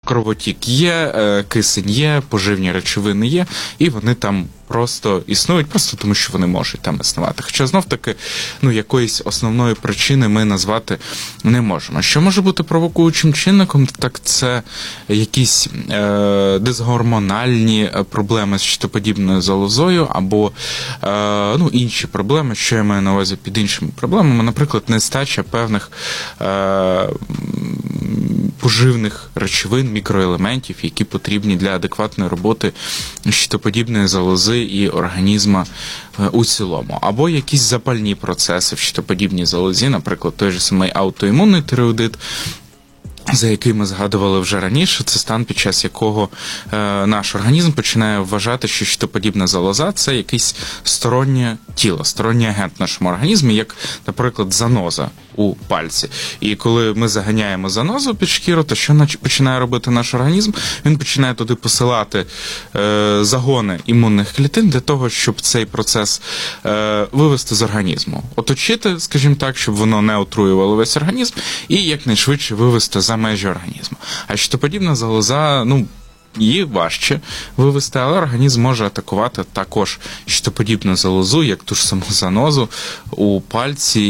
кровотік є, кисень є, поживні речовини є, і вони там просто існують, просто тому що вони можуть там існувати. Хоча знов-таки, якоїсь основної причини ми назвати не можемо. Що може бути провокуючим чинником, так це якісь дисгормональні проблеми з щитоподібною залозою або інші проблеми, що я маю на увазі під іншими проблемами, наприклад, нестача певних поживних речовин, мікроелементів, які потрібні для адекватної роботи щитоподібної залози і організму у цілому. Або якісь запальні процеси в щитоподібній залозі, наприклад, той же самий аутоімунний тиреоїдит, за який ми згадували вже раніше, це стан, під час якого наш організм починає вважати, що щитоподібна залоза – це якесь стороннє тіло, сторонній агент в нашому організмі, як, наприклад, заноза у пальці. І коли ми заганяємо занозу під шкіру, то що починає робити наш організм? Він починає туди посилати загони імунних клітин для того, щоб цей процес вивести з організму. Оточити, скажімо так, щоб воно не отруювало весь організм, і якнайшвидше вивести за межі організму. А щитоподібна залоза, її важче вивести, але організм може атакувати також щитоподібну залозу, як ту ж саму занозу у пальці,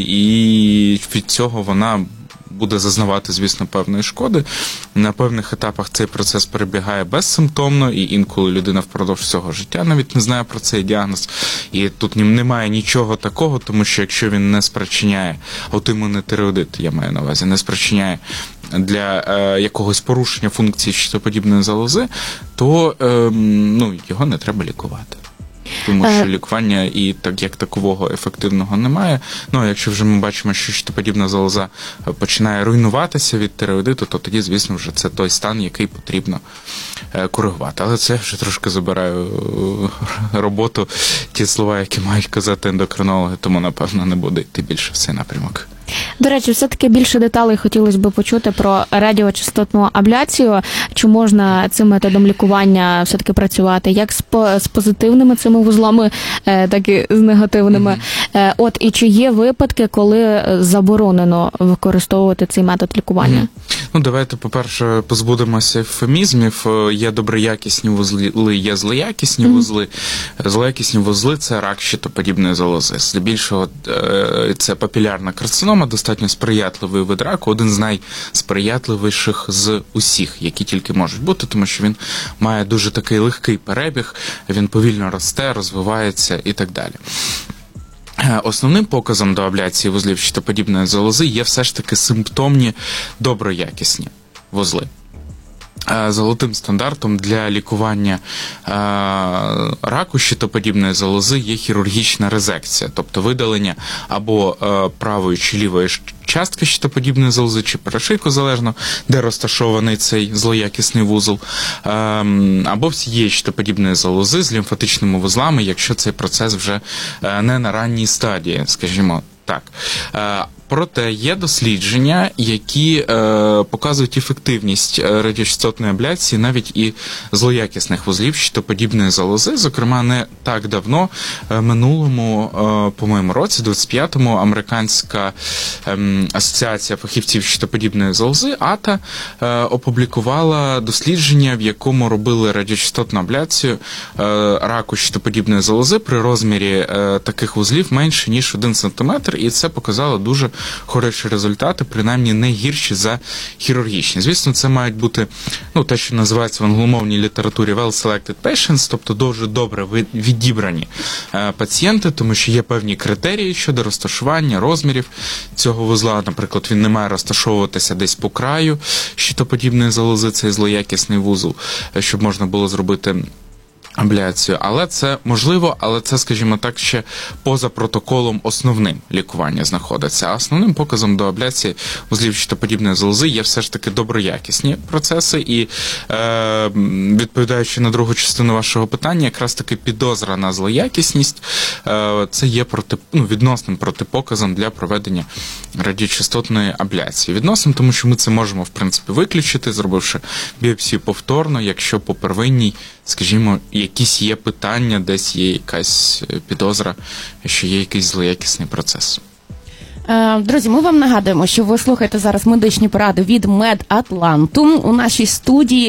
і від цього вона буде зазнавати, звісно, певної шкоди. На певних етапах цей процес перебігає безсимптомно, і інколи людина впродовж всього життя навіть не знає про цей діагноз. І тут немає нічого такого, тому що якщо він не спричиняє аутоімунний тиреоїдит, я маю на увазі, не спричиняє для якогось порушення функції щитоподібної залози, то його не треба лікувати. Тому що лікування і так як такового ефективного немає. Якщо вже ми бачимо, що щитоподібна залоза починає руйнуватися від тиреоїдиту, то тоді, звісно, вже це той стан, який потрібно коригувати. Але це вже трошки забираю роботу, ті слова, які мають казати ендокринологи, тому, напевно, не буде йти більше в цей напрямок. До речі, все-таки більше деталей хотілося б почути про радіочастотну абляцію. Чи можна цим методом лікування все-таки працювати як з позитивними цими вузлами, так і з негативними? І чи є випадки, коли заборонено використовувати цей метод лікування? Давайте, по-перше, позбудемося ефемізмів. Є доброякісні вузли, є злоякісні вузли. Злоякісні вузли – це рак щитоподібної залози. Здебільшого це папілярна карцинома, достатньо сприятливий вид раку, один з найсприятливіших з усіх, які тільки можуть бути, тому що він має дуже такий легкий перебіг, він повільно росте, розвивається і так далі. Основним показом до абляції вузлів щитоподібної залози є все ж таки симптомні доброякісні вузли. Золотим стандартом для лікування раку щитоподібної залози є хірургічна резекція, тобто видалення або правої чи лівої частки щитоподібної залози, чи перешийку, залежно, де розташований цей злоякісний вузол, або всієї щитоподібної залози з лімфатичними вузлами, якщо цей процес вже не на ранній стадії, скажімо так. Проте є дослідження, які показують ефективність радіочастотної абляції навіть і злоякісних вузлів щитоподібної залози. Зокрема, не так давно, минулому, по-моєму, році, 25-му, Американська асоціація фахівців щитоподібної залози, АТА, опублікувала дослідження, в якому робили радіочастотну абляцію раку щитоподібної залози при розмірі таких вузлів менше, ніж 1 см, і це показало дуже хороші результати, принаймні не гірші за хірургічні. Звісно, це мають бути, те, що називається в англомовній літературі well-selected patients, тобто дуже добре відібрані пацієнти, тому що є певні критерії щодо розташування, розмірів цього вузла. Наприклад, він не має розташовуватися десь по краю щитоподібної залози, цей злоякісний вузол, щоб можна було зробити абляцію. Але це можливо, але це, скажімо так, ще поза протоколом основним лікування знаходиться. А основним показом до абляції вузлів щитоподібної залози є все ж таки доброякісні процеси. І відповідаючи на другу частину вашого питання, якраз таки підозра на злоякісність це є відносним протипоказом для проведення радіочастотної абляції. Відносним, тому що ми це можемо, в принципі, виключити, зробивши біопсію повторно, якщо по первинній, скажімо, якісь є питання, десь є якась підозра, що є якийсь злоякісний процес. Друзі, ми вам нагадуємо, що ви слухаєте зараз медичні поради від Медатланту. У нашій студії